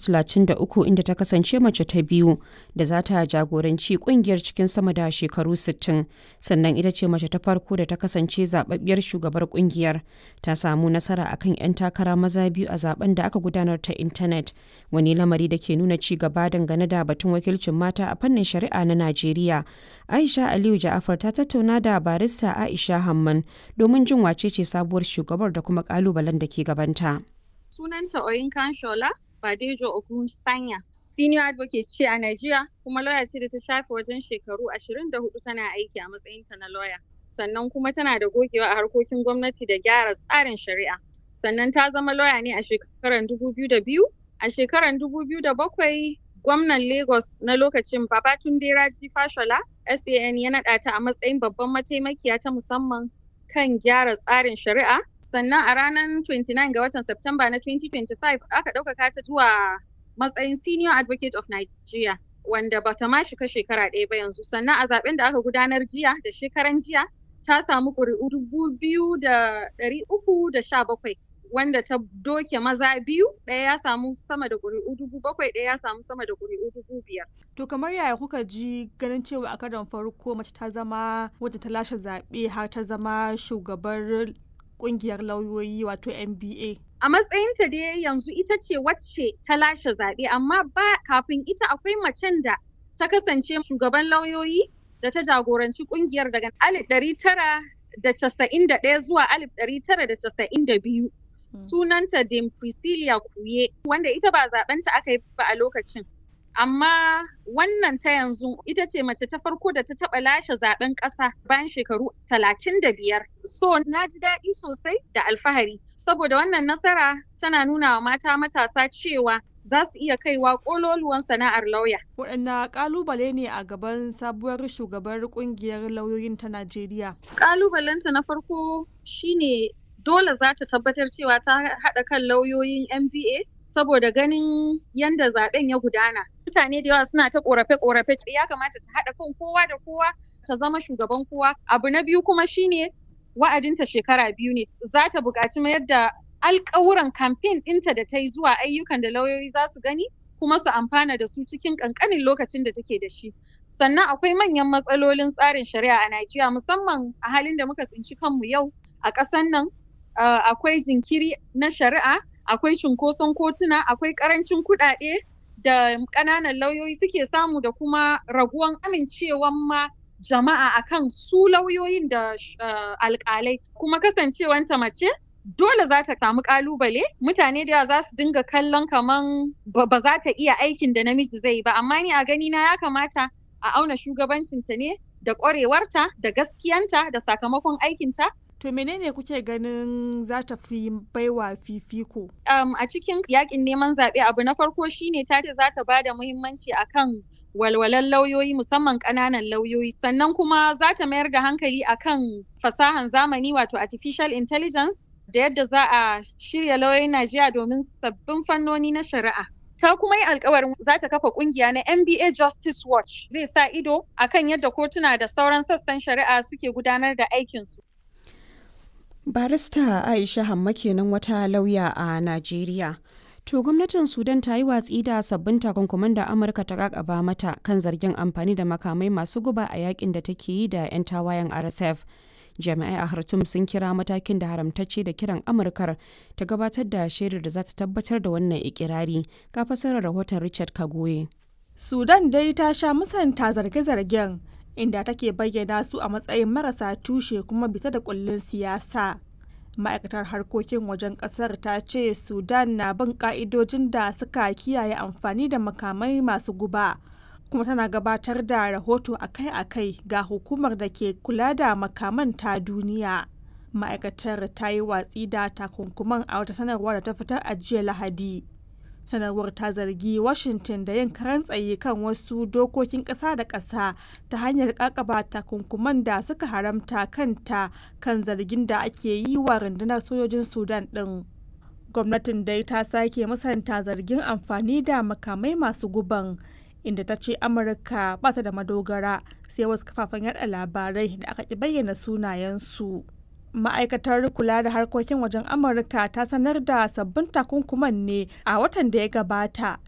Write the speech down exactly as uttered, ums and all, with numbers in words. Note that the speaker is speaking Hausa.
talatin da uku inda ta kasance mace ta biyu da za ta jagoranci kungiyar cikin sama da shekaru sittin. Sannan ita ce mace ta farko da ta kasance zababbiyar shugabar kungiyar. Ta samu nasara akan 'yan takara maza biyu a zaben da aka gudanar ta intanet. Wani lamari da ke nuna ci gaba dangane da batun wakilcin mata a fannin shari'a na Najeriya. Aisha Aliyu Ja'afar ta tattauna da barista Aisha Hamman domin jin wace ce sabuwar shugabar da kuma kalubalen da ke gabanta. Sunanta Oyinkan Shola Badejo Ogunsanya. Senior advocate ce a Najeriya kuma lawyer ce da ta shafe wajen shekaru ashirin da hudu tana aiki a matsayinta na lawyer. Sannan kuma tana da gogewa a harkokin gwamnati da gyara tsarin shari'a. Sannan ta zama lawyer ne a shekarar dubu biyu da biyu. A shekarar dubu biyu da bakwai gwamnan Lagos na lokacin Babatunde Raji Fashola S A N ya naɗa ta a matsayin babban mataimakiya ta musamman kan gyara tsarin shari'a. Sannan a ranar twenty-nine ga watan Septemba na twenty twenty-five aka ɗaukaka ta zuwa matsayin Senior Advocate of Nigeria wanda bata ma shiga shekara ɗaya ba yanzu. Sannan a zaben da aka gudanar jiya da shekaran jiya ta samu ƙuri'u dubu biyu da ɗari uku da sha bakwai wanda ta doke maza biyu, ɗaya ya samu sama da ƙuri'u dubu bakwai, ɗaya ya samu sama da ƙuri'u dubu biyar. To kamar yaya kuka ji ganin cewa a karon farko mace ta zama wadda ta lashe zaɓe har ta zama shugabar ƙungiyar lauyoyi wato N B A? A matsayinta dai yanzu ita ce wacce ta lashe zaɓe, amma ba kafin ita akwai macen da ta kasance shugaban lauyoyi da ta jagoranci ƙungiyar daga alif ɗari tara da casa'in da ɗaya zuwa alif ɗari tara da casa'in da biyu. Sunanta Dame Priscilla Kuye, wanda ita ba zaɓenta aka yi ba a lokacin. Amma wannan ta yanzu ita ce mace ta farko da ta taɓa lashe zaɓen ƙasa bayan shekaru talatin da biyar. So na ji daɗi sosai da alfahari, saboda wannan nasara tana nuna wa mata matasa cewa za su iya kaiwa ƙololuwan sana'ar lauya. Waɗanne ƙalubale ne a gaban sabuwar shugabar ƙungiyar lauyoyin ta Najeriya? Ƙalubalenta na farko shine dole za ta tabbatar cewa ta haɗa kan lauyoyin N B A saboda ganin yadda zaɓen ya gudana. Mutane da yawa suna ta ƙorafe-ƙorafe, ya kamata ta haɗa kan kowa da kowa ta zama shugaban kowa. Abu na biyu kuma shine wa'adinta shekara biyu ne. Za ta buƙaci mayar da alƙawuran kamfen ɗinta da ta yi zuwa ayyukan da lauyoyi za su gani kuma su amfana da su cikin ƙanƙanin lokacin da take da shi. Sannan akwai manyan matsalolin tsarin shari'a a Najeriya, musamman a halin da muka tsinci kanmu yau a ƙasan nan. Uh, akwai jinkiri na shari'a, akwai cunkoson kotuna, akwai karancin kuɗaɗe da ƙananan lauyoyi suke samu da kuma raguwan amincewan ma jama'a akan su lauyoyin da uh, alƙalai. Kuma kasancewanta mace dole za ta samu ƙalubale. Mutane da yawa za su dinga kallon kaman ba za ta iya aikin da namiji zai ba, amma ni a gani na ya kamata a auna shugabancinta ne da ƙwarewarta da gaskiyanta da sakamakon aikinta. To menene kuke ganin za ta fi baiwa fifiko? Um, a cikin yakin neman zaɓe abu na farko shine ta ce za ta ba da muhimmanci akan walwalan lauyoyi, musamman ƙananan lauyoyi. Sannan kuma za ta mayar da hankali akan fasahan zamani wato artificial intelligence da yadda za a shirya lauyoyin Najeriya domin sabbin fannoni na shari'a. Ta kuma yi alkawarin za ta kafa kungiya na N B A Justice Watch, zai sa ido akan yadda kotuna da sauran sassan shari'a suke gudanar da aikinsu. Barista Aisha Hamma kenan wata lauya a Najeriya. To gwamnatin Sudan ta yi watsi da sabbin takunkuman da Amurka ta kakaba mata kan zargin amfani da makamai masu guba a yakin da take yi da 'yan tawayen R S F. Jami'ai a Khartoum sun kira matakin da haramtacce da kiran Amurkar ta gabatar da shaidar da za ta tabbatar da wannan ikirari. Ka fasarar rahoton Richard Kagoye. Sudan dai ta sha musanta zarge-zargen, inda take bayyana su a matsayin marasa tushe kuma bita da kullun siyasa. Ma'aikatar harkokin wajen kasar ta ce Sudan na bin ka'idojin da suka kiyaye amfani da makamai masu guba, kuma tana gabatar da rahoto akai-akai ga hukumar da ke kula da makaman ta duniya. Ma'aikatar ta yi watsi da takunkuman a wata sanarwa da ta fitar a jiya Lahadi. Sanarwar ta zargi Washington da yin karan tsaye kan wasu dokokin ƙasa da ƙasa ta hanyar ƙaƙaba takunkuman da suka haramta kanta kan zargin da ake yi wa rundunar sojojin Sudan ɗin. Gwamnatin dai ta sake musanta zargin amfani da makamai masu guban, inda ta ce Amurka ba ta da madogara, sai wasu kafafen yada labarai da aka ƙi bayyana sunayensu. Ma'aikatar kula da harkokin wajen Amurka ta sanar da sabbin takunkuman ne a watan da ya gabata,